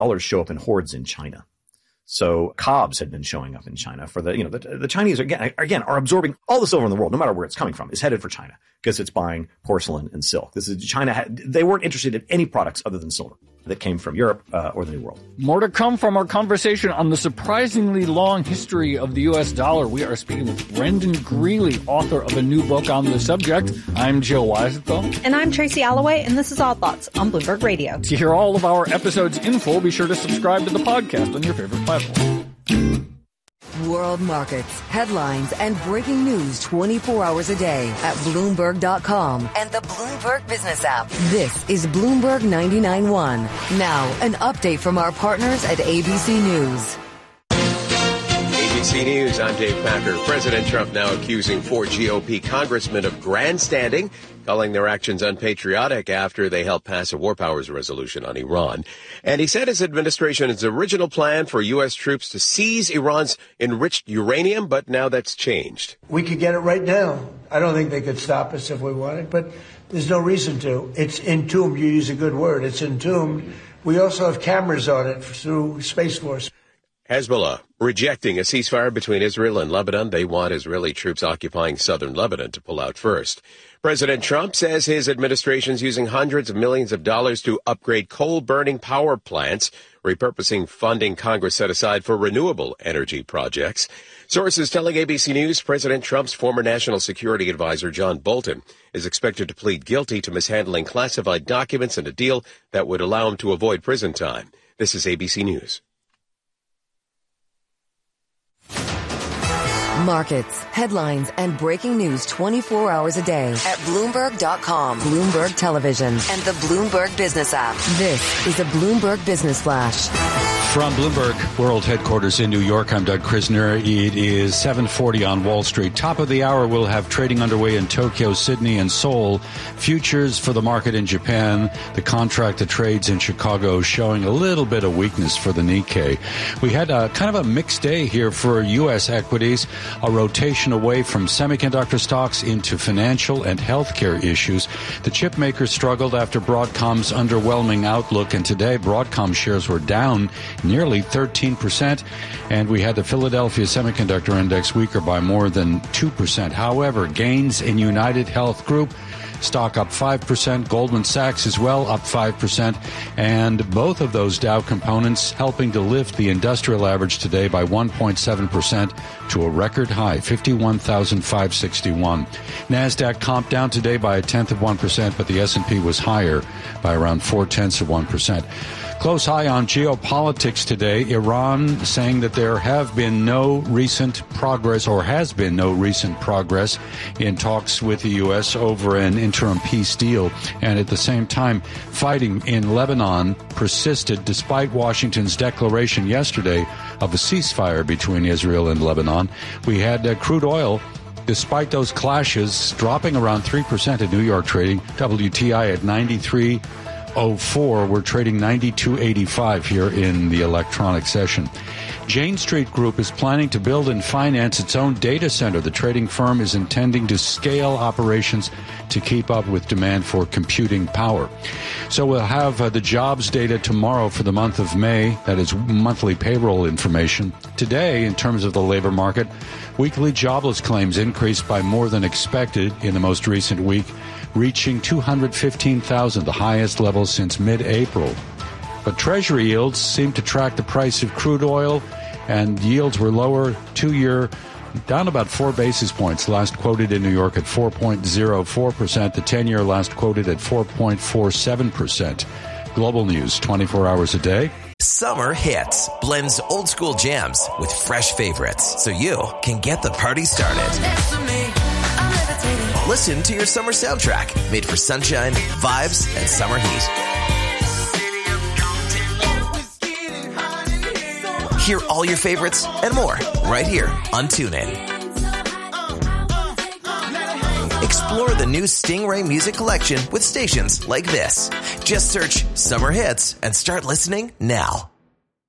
dollars show up in hordes in China. So cobs had been showing up in China for the Chinese again are absorbing all the silver in the world, no matter where it's coming from, is headed for China because it's buying porcelain and silk. They weren't interested in any products other than silver that came from Europe or the New World. More to come from our conversation on the surprisingly long history of the U.S. dollar. We are speaking with Brendan Greeley, author of a new book on the subject. I'm Joe Weisenthal. And I'm Tracy Alloway, and this is Odd Thoughts on Bloomberg Radio. To hear all of our episodes in full, be sure to subscribe to the podcast on your favorite platform. World markets, headlines, and breaking news 24 hours a day at Bloomberg.com and the Bloomberg Business app. This is Bloomberg 99.1. Now, an update from our partners at ABC News. ABC News, I'm Dave Packer. President Trump now accusing 4 GOP congressmen of grandstanding, calling their actions unpatriotic after they helped pass a war powers resolution on Iran. And he said his administration's original plan for U.S. troops to seize Iran's enriched uranium, but now that's changed. We could get it right now. I don't think they could stop us if we wanted, but there's no reason to. It's entombed. You use a good word. It's entombed. We also have cameras on it through Space Force. Hezbollah rejecting a ceasefire between Israel and Lebanon. They want Israeli troops occupying southern Lebanon to pull out first. President Trump says his administration's using hundreds of millions of dollars to upgrade coal-burning power plants, repurposing funding Congress set aside for renewable energy projects. Sources telling ABC News President Trump's former national security advisor, John Bolton, is expected to plead guilty to mishandling classified documents and a deal that would allow him to avoid prison time. This is ABC News. Markets, headlines, and breaking news 24 hours a day at Bloomberg.com, Bloomberg Television, and the Bloomberg Business app. This is a Bloomberg Business Flash. From Bloomberg World Headquarters in New York, I'm Doug Krisner. It is 7:40 on Wall Street. Top of the hour, we'll have trading underway in Tokyo, Sydney, and Seoul. Futures for the market in Japan. The contract that trades in Chicago showing a little bit of weakness for the Nikkei. We had kind of a mixed day here for U.S. equities. A rotation away from semiconductor stocks into financial and healthcare issues. The chip makers struggled after Broadcom's underwhelming outlook, and today Broadcom shares were down nearly 13%, and we had the Philadelphia Semiconductor Index weaker by more than 2%. However, gains in United Health Group, stock up 5%, Goldman Sachs as well up 5%, and both of those Dow components helping to lift the industrial average today by 1.7% to a record high, 51,561. NASDAQ comp down today by 0.1%, but the S&P was higher by around 0.4%. Close eye on geopolitics today. Iran saying that there have been no recent progress, or has been no recent progress in talks with the U.S. over an interim peace deal. And at the same time, fighting in Lebanon persisted despite Washington's declaration yesterday of a ceasefire between Israel and Lebanon. We had crude oil, despite those clashes, dropping around 3% in New York trading. WTI at 93.04. We're trading 92.85 here in the electronic session. Jane Street Group is planning to build and finance its own data center. The trading firm is intending to scale operations to keep up with demand for computing power. So we'll have the jobs data tomorrow for the month of May. That is monthly payroll information. Today, in terms of the labor market, weekly jobless claims increased by more than expected in the most recent week, reaching 215,000, the highest level since mid-April. But Treasury yields seem to track the price of crude oil, and yields were lower 2-year, down about 4 basis points, last quoted in New York at 4.04%, the 10-year last quoted at 4.47%. Global news, 24 hours a day. Summer Hits blends old school jams with fresh favorites, so you can get the party started. Listen to your summer soundtrack, made for sunshine, vibes, and summer heat. Hear all your favorites and more right here on TuneIn. Explore the new Stingray music collection with stations like this. Just search Summer Hits and start listening now.